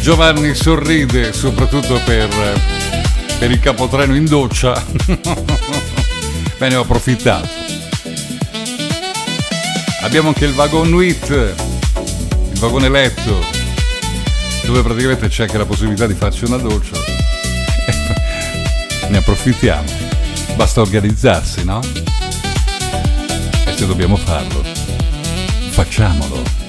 Giovanni sorride soprattutto per il capotreno in doccia. Me ne ho approfittato. Abbiamo anche il wagon nuit, il vagone letto, dove praticamente c'è anche la possibilità di farci una doccia. Ne approfittiamo. Basta organizzarsi, no? E se dobbiamo farlo, facciamolo.